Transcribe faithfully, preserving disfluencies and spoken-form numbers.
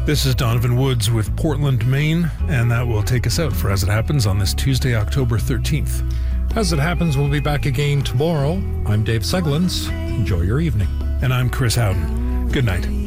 This is Donovan Woods with Portland, Maine, and that will take us out for As It Happens on this Tuesday, October thirteenth. As It Happens, we'll be back again tomorrow. I'm Dave Seglins. Enjoy your evening. And I'm Chris Howden. Good night.